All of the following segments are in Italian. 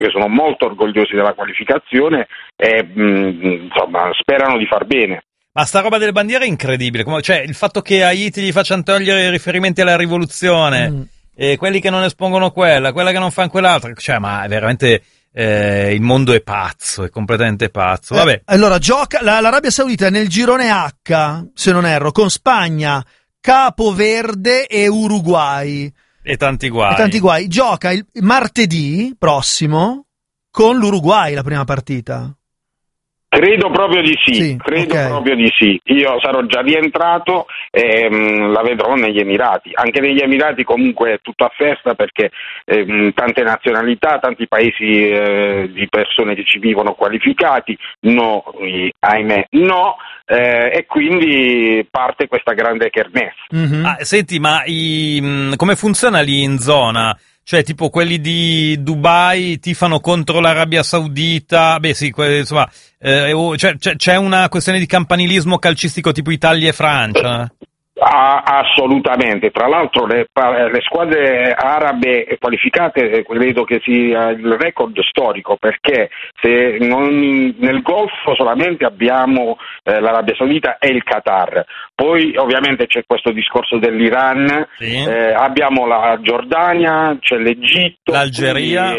che sono molto orgogliosi della qualificazione e insomma sperano di far bene. Ma sta roba delle bandiere è incredibile, cioè il fatto che a Haiti gli facciano togliere i riferimenti alla rivoluzione, e quelli che non espongono quella che non fanno quell'altra, cioè ma è veramente il mondo è pazzo, è completamente pazzo. Vabbè. Allora gioca l'Arabia Saudita nel girone H, se non erro, con Spagna, Capo Verde e Uruguay. E tanti guai. Gioca il martedì prossimo con l'Uruguay la prima partita. Credo proprio di sì, proprio di sì. Io sarò già rientrato e la vedrò negli Emirati. Anche negli Emirati comunque è tutto a festa perché tante nazionalità, tanti paesi di persone che ci vivono qualificati, ahimè no, e quindi parte questa grande kermesse. Mm-hmm. Senti, ma come funziona lì in zona? Cioè, tipo quelli di Dubai tifano contro l'Arabia Saudita, insomma, c'è una questione di campanilismo calcistico tipo Italia e Francia? Assolutamente, tra l'altro le squadre arabe qualificate credo che sia il record storico, perché se nel Golfo solamente abbiamo l'Arabia Saudita e il Qatar, poi ovviamente c'è questo discorso dell'Iran, sì. Abbiamo la Giordania, c'è l'Egitto, l'Algeria,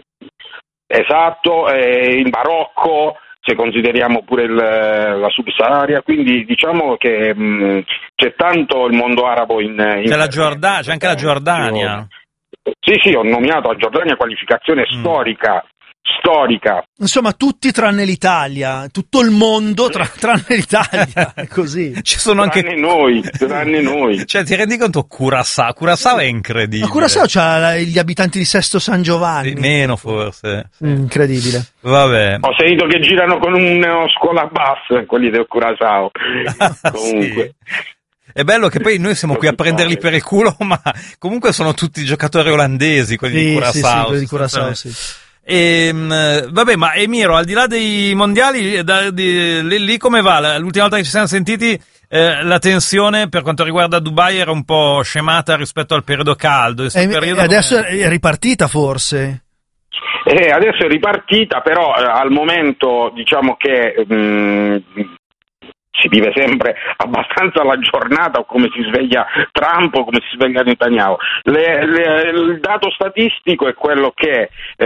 esatto, il Marocco, se consideriamo pure la Subsahara, quindi diciamo che c'è tanto il mondo arabo in c'è la Giordania, c'è anche la Giordania. Sì, ho nominato la Giordania qualificazione storica. Insomma, tutti tranne l'Italia, tutto il mondo tranne l'Italia, è così. Ci sono tranne noi. Cioè, ti rendi conto? Curaçao è incredibile. Ma Curaçao c'ha gli abitanti di Sesto San Giovanni. Meno forse. Incredibile. Vabbè. Ho sentito che girano con una scuola bassa, quelli del Curaçao. Comunque. Sì. È bello che poi noi siamo qui a prenderli per il culo, ma comunque sono tutti giocatori olandesi, quelli di Curaçao. Sì, quelli di Curaçao, sì. Vabbè, ma Emiro, al di là dei mondiali, lì come va? L'ultima volta che ci siamo sentiti, la tensione per quanto riguarda Dubai era un po' scemata rispetto al periodo caldo. Adesso è ripartita forse? Adesso è ripartita, però al momento diciamo che si vive sempre abbastanza la giornata, o come si sveglia Trump o come si sveglia Netanyahu. Il dato statistico è quello che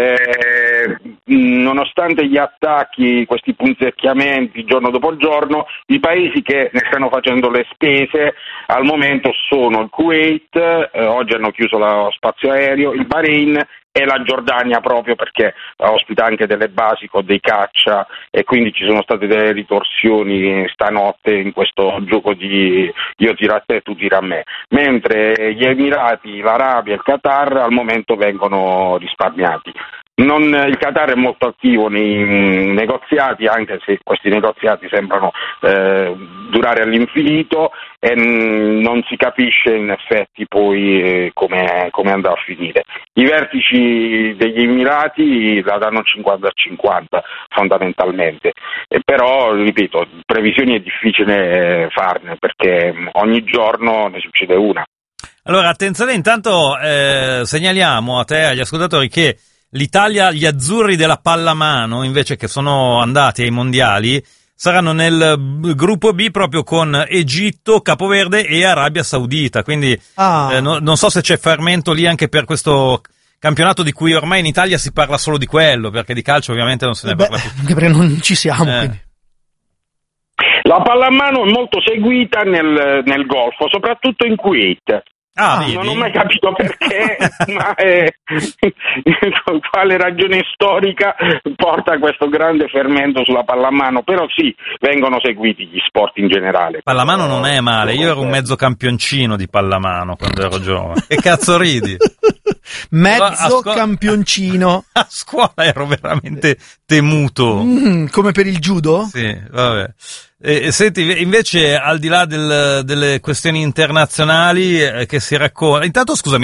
nonostante gli attacchi, questi punzecchiamenti giorno dopo giorno, i paesi che ne stanno facendo le spese al momento sono il Kuwait, oggi hanno chiuso lo spazio aereo, il Bahrain e la Giordania, proprio perché ospita anche delle basi con dei caccia, e quindi ci sono state delle ritorsioni stanotte in questo gioco di io tiro a te, tu tira a me, mentre gli Emirati, l'Arabia e il Qatar al momento vengono risparmiati. Il Qatar è molto attivo nei negoziati, anche se questi negoziati sembrano durare all'infinito, e non si capisce in effetti poi come andrà a finire. I vertici degli Emirati la danno 50-50 fondamentalmente, però ripeto, previsioni è difficile farne perché ogni giorno ne succede una. Allora attenzione, intanto segnaliamo a te e agli ascoltatori che l'Italia, gli azzurri della pallamano, invece, che sono andati ai mondiali, saranno nel gruppo B proprio con Egitto, Capoverde e Arabia Saudita, quindi non so se c'è fermento lì anche per questo campionato di cui ormai in Italia si parla solo di quello, perché di calcio ovviamente non se ne parla più. Anche perché non ci siamo, quindi. La pallamano è molto seguita nel Golfo, soprattutto in Kuwait. Non ho mai capito perché, ma quale ragione storica porta questo grande fermento sulla pallamano, però sì, vengono seguiti gli sport in generale. Pallamano non è male, io ero un mezzo campioncino di pallamano quando ero giovane. Che cazzo ridi? Mezzo campioncino. A scuola ero veramente temuto. Come per il judo? Sì, vabbè. Senti, invece, al di là delle questioni internazionali che si racconta, intanto scusami,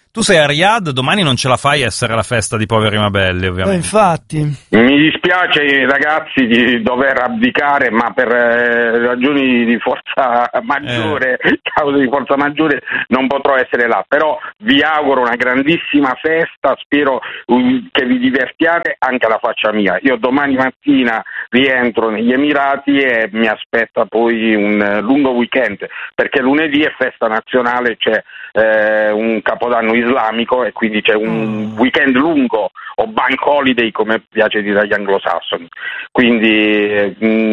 Tu sei a Riyadh, domani non ce la fai a essere la festa di Poveri ma Belli, ovviamente. Infatti. Mi dispiace ragazzi di dover abdicare, ma per ragioni di forza maggiore, cause di forza maggiore, non potrò essere là. Però vi auguro una grandissima festa, spero che vi divertiate anche alla faccia mia. Io domani mattina rientro negli Emirati e mi aspetta poi un lungo weekend, perché lunedì è festa nazionale, c'è un capodanno islamico e quindi c'è un weekend lungo o bank holiday come piace dire agli anglosassoni, quindi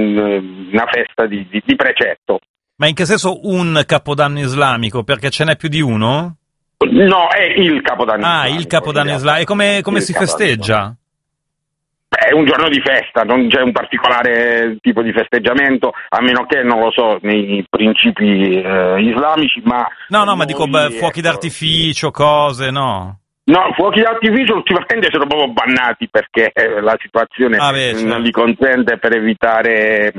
una festa di precetto. Ma in che senso un capodanno islamico? Perché ce n'è più di uno? No, è il capodanno islamico. Il capodanno islamico. E come si festeggia? È un giorno di festa, non c'è un particolare tipo di festeggiamento, a meno che, non lo so, nei principi islamici, ma... No, ma dico fuochi d'artificio, cose, no? No, fuochi d'artificio ultimamente sono proprio bannati perché la situazione non li consente per evitare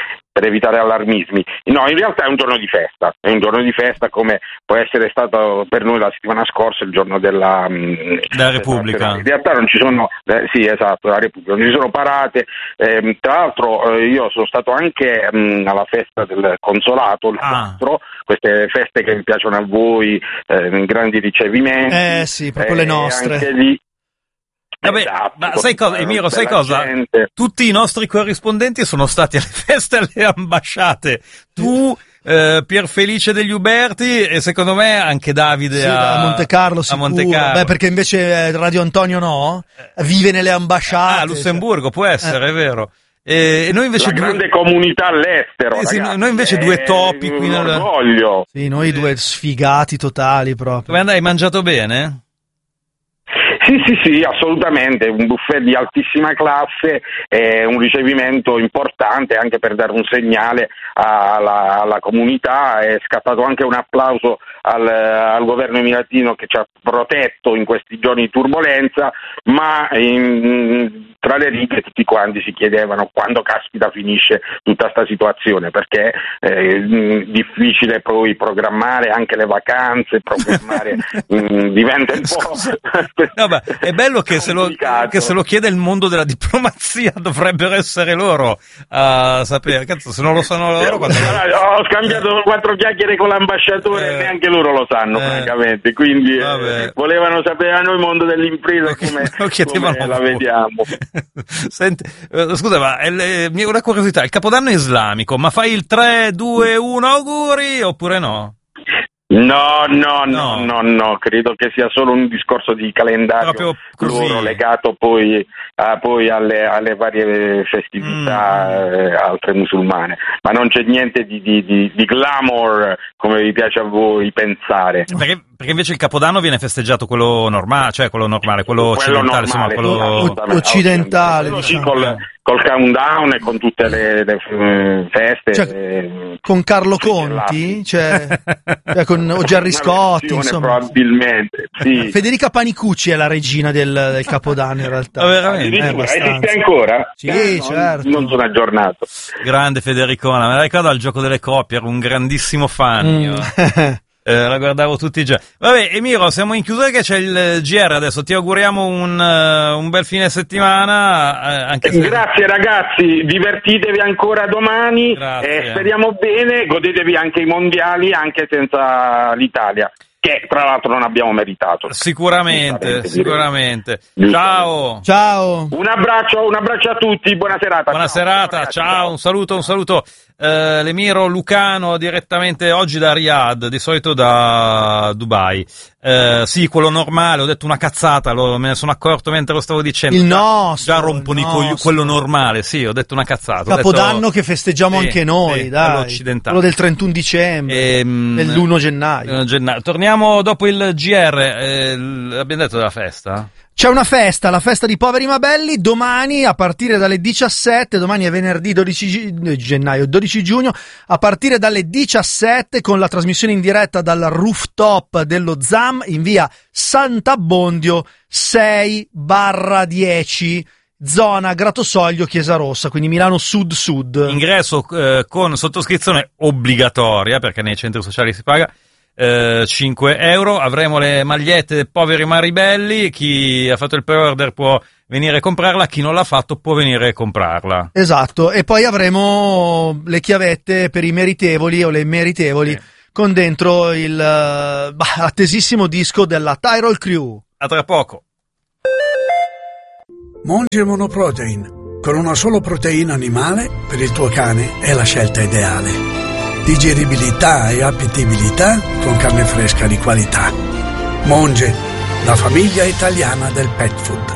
allarmismi. No, in realtà è un giorno di festa come può essere stato per noi la settimana scorsa il giorno della Repubblica. In realtà non ci sono, sì esatto, la Repubblica, non ci sono parate, tra l'altro io sono stato anche alla festa del consolato, il 4, queste feste che vi piacciono a voi, grandi ricevimenti. Sì, proprio le nostre. Anche lì. Vabbè, esatto, ma sai cosa, Emiro, sai cosa? Gente. Tutti i nostri corrispondenti sono stati alle feste alle ambasciate. Tu, Pierfelice degli Uberti e secondo me anche Davide a Monte Carlo sicuro. A Monte Carlo. Beh, perché invece Radio Antonio no? Vive nelle ambasciate. A Lussemburgo, può essere, è vero. E noi invece grande comunità all'estero, sì, ragazzi, noi invece due topi qui nel... Sì, noi due sfigati totali proprio. Come andai? Hai mangiato bene? Sì, assolutamente, un buffet di altissima classe, un ricevimento importante anche per dare un segnale alla comunità. È scattato anche un applauso al governo emiratino che ci ha protetto in questi giorni di turbolenza, ma tra le righe tutti quanti si chiedevano quando caspita finisce tutta questa situazione, perché è difficile poi programmare anche le vacanze, programmare diventa un po'... No, ma è bello che se lo chiede il mondo della diplomazia, dovrebbero essere loro a sapere. Cazzo, se non lo sanno loro... Ho scambiato 4 chiacchiere con l'ambasciatore e neanche loro lo sanno, francamente, quindi volevano sapere a noi il mondo dell'impresa come la vediamo. Senti, scusa, ma una curiosità, il Capodanno islamico, ma fai il 3, 2, 1 auguri oppure no? No, credo che sia solo un discorso di calendario loro legato poi alle varie festività altre musulmane, ma non c'è niente di glamour come vi piace a voi pensare. Perché invece il Capodanno viene festeggiato quello normale, quello occidentale, insomma, quello occidentale, diciamo. Col countdown e con tutte le feste, con Carlo Conti, con Gerry Scotti, insomma. Probabilmente, sì. Federica Panicucci è la regina del Capodanno in realtà. Veramente? Esiste ancora? Sì, certo. Non sono aggiornato. Grande Federicona, me la ricordo al gioco delle coppie, ero un grandissimo fan io. La guardavo tutti i giorni. Vabbè, Emiro, siamo in chiusura che c'è il GR adesso. Ti auguriamo un bel fine settimana. Anche se... Grazie ragazzi, divertitevi ancora domani. Grazie. Speriamo bene, godetevi anche i mondiali anche senza l'Italia, che tra l'altro non abbiamo meritato. Sicuramente. Ciao. Un abbraccio a tutti, buona serata. Buona serata, ciao, un saluto. L'Emiro Lucano direttamente oggi da Riyadh, di solito da Dubai. Sì, quello normale, ho detto una cazzata, me ne sono accorto mentre lo stavo dicendo. Il nostro. Già rompono i coglioni, quello normale, sì, ho detto una cazzata. Capodanno che festeggiamo anche noi, dai. Quello del 31 dicembre, dell'1 gennaio. Torniamo dopo il GR, abbiamo detto della festa? C'è una festa, la festa di Poveri ma Belli, domani a partire dalle 17, domani è venerdì 12 giugno, a partire dalle 17 con la trasmissione in diretta dal rooftop dello ZAM in via Sant'Abbondio 6/10, zona Gratosoglio Chiesa Rossa, quindi Milano Sud. Ingresso con sottoscrizione obbligatoria, perché nei centri sociali si paga, 5 euro. Avremo le magliette dei poveri maribelli, chi ha fatto il pre-order può venire a comprarla, chi non l'ha fatto può venire a comprarla. Esatto, e poi avremo le chiavette per i meritevoli o le meritevoli, con dentro il attesissimo disco della Tyrol Crew. A tra poco. Monge Monoprotein, con una solo proteina animale per il tuo cane è la scelta ideale. Digeribilità e appetibilità con carne fresca di qualità. Monge, la famiglia italiana del pet food.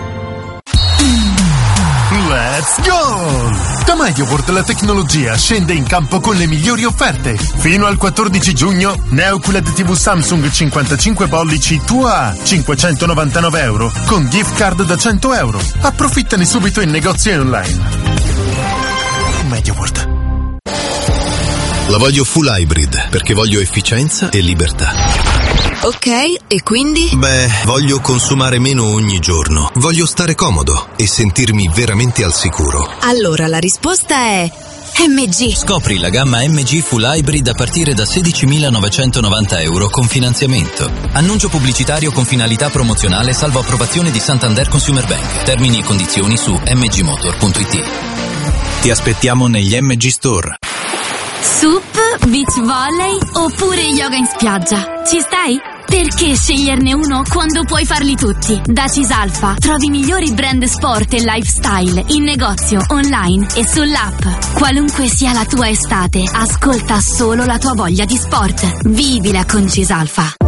Let's go! Da Mediaworld la tecnologia scende in campo con le migliori offerte. Fino al 14 giugno, Neoqled TV Samsung 55 pollici tua a 599 euro con gift card da 100 euro. Approfittane subito in negozi e online. Mediaworld. La voglio full hybrid perché voglio efficienza e libertà. Ok, e quindi? Beh, voglio consumare meno ogni giorno. Voglio stare comodo e sentirmi veramente al sicuro. Allora la risposta è MG. Scopri la gamma MG Full Hybrid a partire da 16.990 euro con finanziamento. Annuncio pubblicitario con finalità promozionale salvo approvazione di Santander Consumer Bank. Termini e condizioni su mgmotor.it. Ti aspettiamo negli MG Store. Sup, beach volley oppure yoga in spiaggia. Ci stai? Perché sceglierne uno quando puoi farli tutti? Da Cisalfa trovi i migliori brand sport e lifestyle in negozio, online e sull'app. Qualunque sia la tua estate, ascolta solo la tua voglia di sport. Vivila con Cisalfa.